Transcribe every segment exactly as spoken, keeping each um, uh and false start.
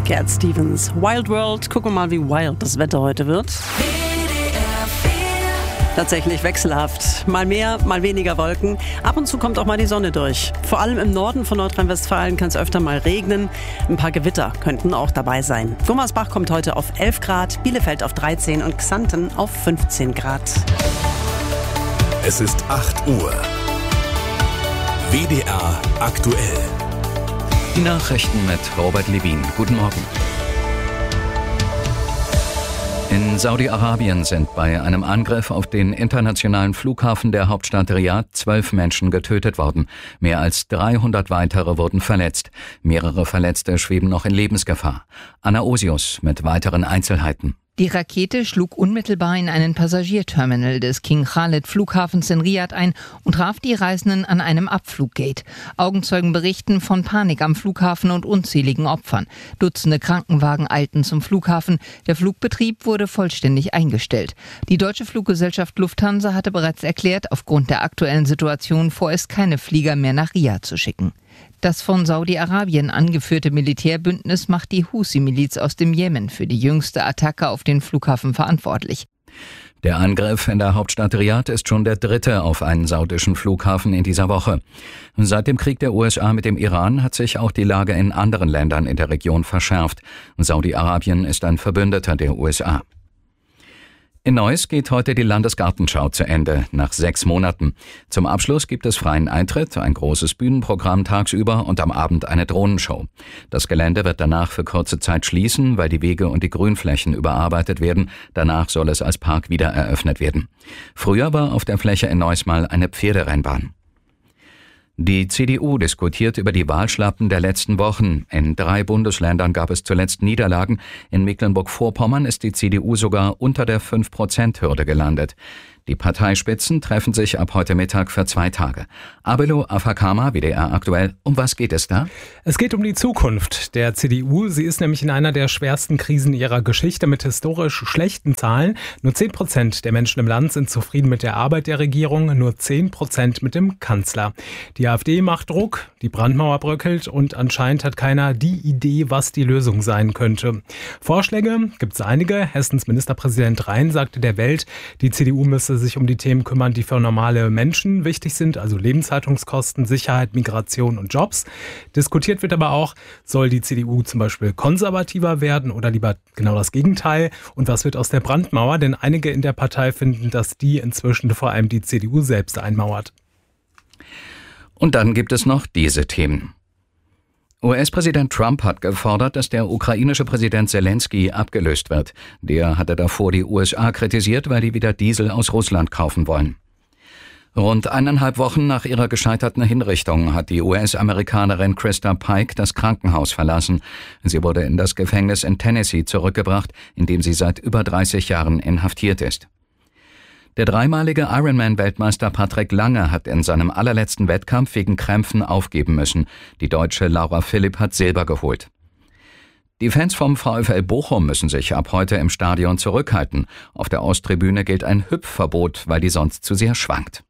Cat Stevens. Wild World. Gucken wir mal, wie wild das Wetter heute wird. Tatsächlich wechselhaft. Mal mehr, mal weniger Wolken. Ab und zu kommt auch mal die Sonne durch. Vor allem im Norden von Nordrhein-Westfalen kann es öfter mal regnen. Ein paar Gewitter könnten auch dabei sein. Gummersbach kommt heute auf elf Grad, Bielefeld auf dreizehn und Xanten auf fünfzehn Grad. Es ist acht Uhr. W D R aktuell. Die Nachrichten mit Robert Levin. Guten Morgen. In Saudi-Arabien sind bei einem Angriff auf den internationalen Flughafen der Hauptstadt Riad zwölf Menschen getötet worden. Mehr als dreihundert weitere wurden verletzt. Mehrere Verletzte schweben noch in Lebensgefahr. Anna Osius mit weiteren Einzelheiten. Die Rakete schlug unmittelbar in einen Passagierterminal des King Khalid Flughafens in Riad ein und traf die Reisenden an einem Abfluggate. Augenzeugen berichten von Panik am Flughafen und unzähligen Opfern. Dutzende Krankenwagen eilten zum Flughafen. Der Flugbetrieb wurde vollständig eingestellt. Die deutsche Fluggesellschaft Lufthansa hatte bereits erklärt, aufgrund der aktuellen Situation vorerst keine Flieger mehr nach Riad zu schicken. Das von Saudi-Arabien angeführte Militärbündnis macht die Husi-Miliz aus dem Jemen für die jüngste Attacke auf den Flughafen verantwortlich. Der Angriff in der Hauptstadt Riad ist schon der dritte auf einen saudischen Flughafen in dieser Woche. Seit dem Krieg der U S A mit dem Iran hat sich auch die Lage in anderen Ländern in der Region verschärft. Saudi-Arabien ist ein Verbündeter der U S A. In Neuss geht heute die Landesgartenschau zu Ende, nach sechs Monaten. Zum Abschluss gibt es freien Eintritt, ein großes Bühnenprogramm tagsüber und am Abend eine Drohnenshow. Das Gelände wird danach für kurze Zeit schließen, weil die Wege und die Grünflächen überarbeitet werden. Danach soll es als Park wieder eröffnet werden. Früher war auf der Fläche in Neuss mal eine Pferderennbahn. Die C D U diskutiert über die Wahlschlappen der letzten Wochen. In drei Bundesländern gab es zuletzt Niederlagen. In Mecklenburg-Vorpommern ist die C D U sogar unter der fünf Prozent Hürde gelandet. Die Parteispitzen treffen sich ab heute Mittag für zwei Tage. Abelo Afakama, W D R aktuell. Um was geht es da? Es geht um die Zukunft der C D U. Sie ist nämlich in einer der schwersten Krisen ihrer Geschichte mit historisch schlechten Zahlen. Nur zehn Prozent der Menschen im Land sind zufrieden mit der Arbeit der Regierung, nur zehn Prozent mit dem Kanzler. Die AfD macht Druck, die Brandmauer bröckelt und anscheinend hat keiner die Idee, was die Lösung sein könnte. Vorschläge gibt es einige. Hessens Ministerpräsident Rhein sagte der Welt, die C D U müsse sich um die Themen kümmern, die für normale Menschen wichtig sind, also Lebenshaltungskosten, Sicherheit, Migration und Jobs. Diskutiert wird aber auch, soll die C D U zum Beispiel konservativer werden oder lieber genau das Gegenteil? Und was wird aus der Brandmauer? Denn einige in der Partei finden, dass die inzwischen vor allem die C D U selbst einmauert. Und dann gibt es noch diese Themen. U S-Präsident Trump hat gefordert, dass der ukrainische Präsident Zelensky abgelöst wird. Der hatte davor die U S A kritisiert, weil die wieder Diesel aus Russland kaufen wollen. Rund eineinhalb Wochen nach ihrer gescheiterten Hinrichtung hat die U S-Amerikanerin Krista Pike das Krankenhaus verlassen. Sie wurde in das Gefängnis in Tennessee zurückgebracht, in dem sie seit über dreißig Jahren inhaftiert ist. Der dreimalige Ironman-Weltmeister Patrick Lange hat in seinem allerletzten Wettkampf wegen Krämpfen aufgeben müssen. Die Deutsche Laura Philipp hat Silber geholt. Die Fans vom VfL Bochum müssen sich ab heute im Stadion zurückhalten. Auf der Osttribüne gilt ein Hüpfverbot, weil die sonst zu sehr schwankt.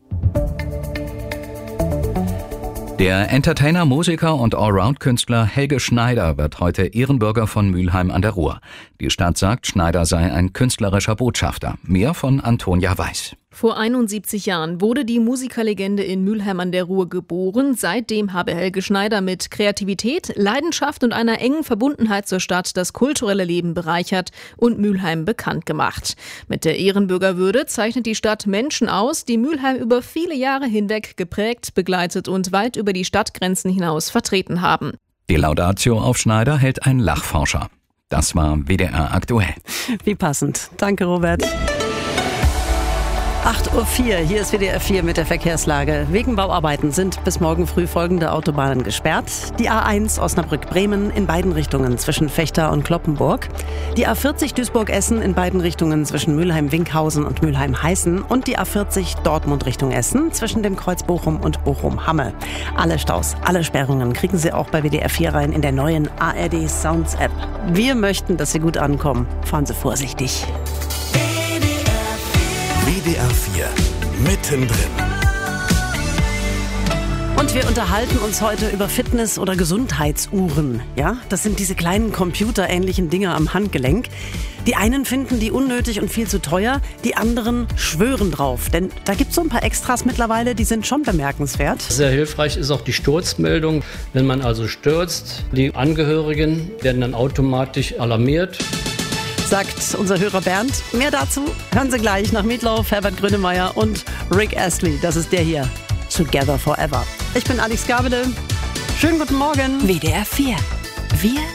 Der Entertainer, Musiker und Allround-Künstler Helge Schneider wird heute Ehrenbürger von Mülheim an der Ruhr. Die Stadt sagt, Schneider sei ein künstlerischer Botschafter. Mehr von Antonia Weiß. Vor einundsiebzig Jahren wurde die Musikerlegende in Mülheim an der Ruhr geboren. Seitdem habe Helge Schneider mit Kreativität, Leidenschaft und einer engen Verbundenheit zur Stadt das kulturelle Leben bereichert und Mülheim bekannt gemacht. Mit der Ehrenbürgerwürde zeichnet die Stadt Menschen aus, die Mülheim über viele Jahre hinweg geprägt, begleitet und weit über die Stadtgrenzen hinaus vertreten haben. Die Laudatio auf Schneider hält ein Lachforscher. Das war W D R aktuell. Wie passend. Danke, Robert. acht Uhr vier, hier ist W D R vier mit der Verkehrslage. Wegen Bauarbeiten sind bis morgen früh folgende Autobahnen gesperrt. Die A eins Osnabrück-Bremen in beiden Richtungen zwischen Vechta und Cloppenburg. Die A vierzig Duisburg-Essen in beiden Richtungen zwischen Mülheim-Winkhausen und Mülheim-Heißen. Und die A vierzig Dortmund Richtung Essen zwischen dem Kreuz Bochum und Bochum-Hamme. Alle Staus, alle Sperrungen kriegen Sie auch bei W D R vier rein in der neuen A R D Sounds App. Wir möchten, dass Sie gut ankommen. Fahren Sie vorsichtig. W D R vier mittendrin. Und wir unterhalten uns heute über Fitness- oder Gesundheitsuhren. Ja, das sind diese kleinen computerähnlichen Dinger am Handgelenk. Die einen finden die unnötig und viel zu teuer, die anderen schwören drauf. Denn da gibt es so ein paar Extras mittlerweile, die sind schon bemerkenswert. Sehr hilfreich ist auch die Sturzmeldung. Wenn man also stürzt, die Angehörigen werden dann automatisch alarmiert. Sagt unser Hörer Bernd. Mehr dazu hören Sie gleich nach Meatloaf, Herbert Grönemeyer und Rick Astley. Das ist der hier. Together Forever. Ich bin Alex Gabele. Schönen guten Morgen. W D R vier. Wir